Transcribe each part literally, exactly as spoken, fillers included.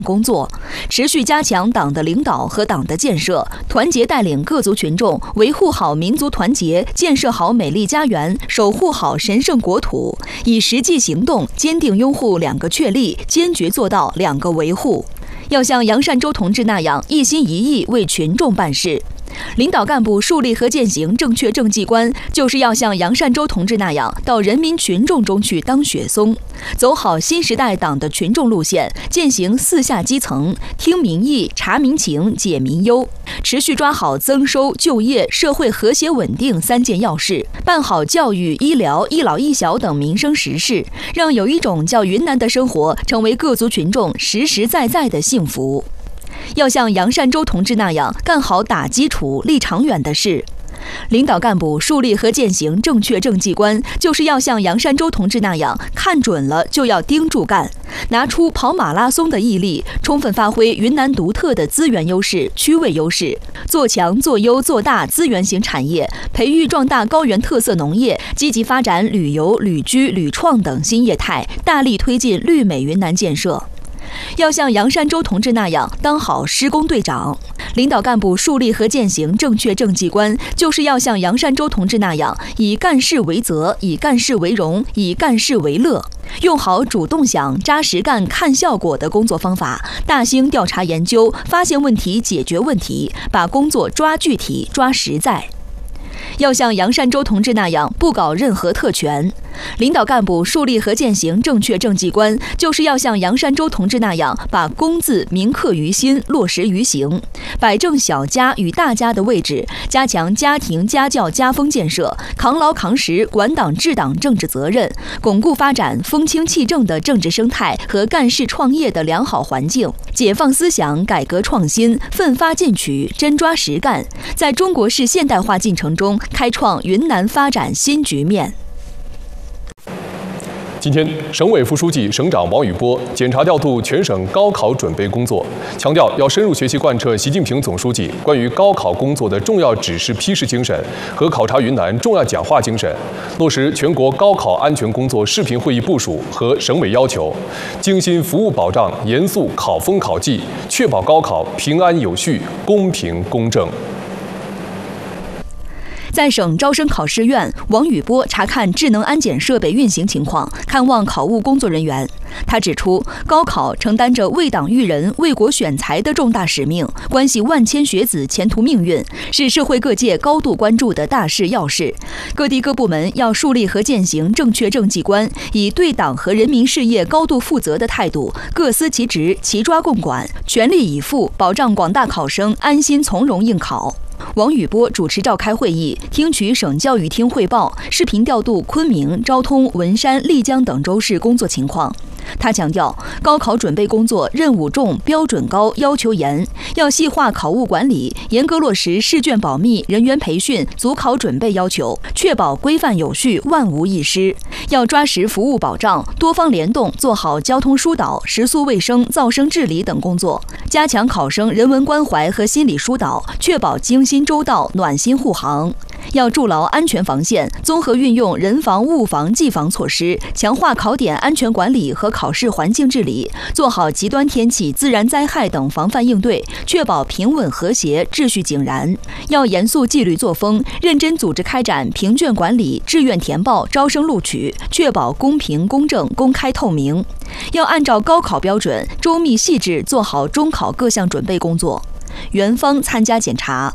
工作，持续加强党的领导和党的建设，团结带领各族群众维护好民族团结，建设好美丽家园，守护好神圣国土，以实际行动坚定拥护两个确立，坚决做到两个维护。要像杨善洲同志那样一心一意为群众办事。领导干部树立和践行正确政绩观，就是要像杨善洲同志那样到人民群众中去当雪松，走好新时代党的群众路线，践行四下基层，听民意、察民情、解民忧，持续抓好增收、就业、社会和谐稳定三件要事，办好教育、医疗、一老一小等民生实事，让有一种叫云南的生活成为各族群众实实在在的幸福。要像杨善洲同志那样干好打基础、立长远的事。领导干部树立和践行正确政绩观，就是要像杨善洲同志那样看准了就要盯住干，拿出跑马拉松的毅力，充分发挥云南独特的资源优势、区位优势，做强、做优、做大资源型产业，培育壮大高原特色农业，积极发展旅游、旅居、旅创等新业态，大力推进绿美云南建设。要像杨善洲同志那样当好施工队长，领导干部树立和践行正确政绩观，就是要像杨善洲同志那样以干事为责，以干事为荣，以干事为乐，用好主动想、扎实干、看效果的工作方法，大兴调查研究，发现问题、解决问题，把工作抓具体、抓实在。要像杨善洲同志那样不搞任何特权，领导干部树立和践行正确政绩观，就是要像杨善洲同志那样把公字铭刻于心，落实于行，摆正小家与大家的位置，加强家庭家教家风建设，扛牢扛实管党治党政治责任，巩固发展风清气正的政治生态和干事创业的良好环境，解放思想，改革创新，奋发进取，真抓实干，在中国式现代化进程中开创云南发展新局面。 今天，省委副书记、省长王宇波检查调度全省高考准备工作，强调要深入学习贯彻习近平总书记关于高考工作的重要指示批示精神和考察云南重要讲话精神，落实全国高考安全工作视频会议部署和省委要求，精心服务保障，严肃考风考纪，确保高考平安有序、公平公正。 在省招生考试院，王宇波查看智能安检设备运行情况，看望考务工作人员。他指出，高考承担着为党育人、为国选才的重大使命，关系万千学子前途命运，是社会各界高度关注的大事要事。各地各部门要树立和践行正确政绩观，以对党和人民事业高度负责的态度，各司其职、齐抓共管，全力以赴保障广大考生安心从容应考。王宇波主持召开会议，听取省教育厅汇报，视频调度昆明、昭通、文山、丽江等州市工作情况。他强调，高考准备工作任务重、标准高、要求严，要细化考务管理，严格落实试卷保密、人员培训、组考准备要求，确保规范有序、万无一失。要抓实服务保障，多方联动，做好交通疏导、食宿卫生、噪声治理等工作，加强考生人文关怀和心理疏导，确保精心周到、暖心护航。要筑牢安全防线，综合运用人防、物防、技防措施，强化考点安全管理和考试环境治理，做好极端天气、自然灾害等防范应对，确保平稳和谐、秩序井然。要严肃纪律作风，认真组织开展评卷管理、志愿填报、招生录取，确保公平、公正、公开透明。要按照高考标准，周密细致做好中考各项准备工作。园方参加检查。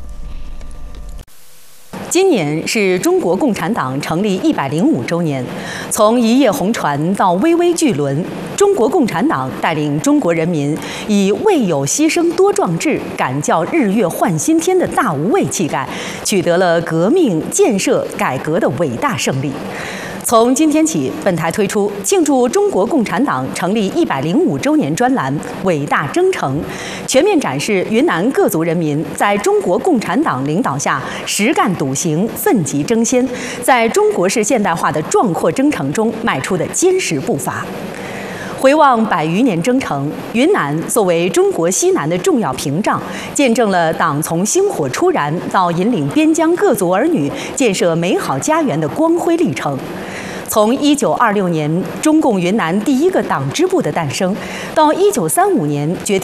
今年是中国共产党成立一百零五周年，从一叶红船到巍巍巨轮，中国共产党带领中国人民以为有牺牲多壮志，敢叫日月换新天的大无畏气概，取得了革命、建设、改革的伟大胜利。从今天起，本台推出庆祝中国共产党成立一百零五周年专栏《伟大征程》，全面展示云南各族人民在中国共产党领导下实干笃行、奋楫争先，在中国式现代化的壮阔征程中迈出的坚实步伐。回望百余年征程，云南作为中国西南的重要屏障，见证了党从星火初燃到引领边疆各族儿女建设美好家园的光辉历程。从一九二六年中共云南第一个党支部的诞生，到一九三五年决定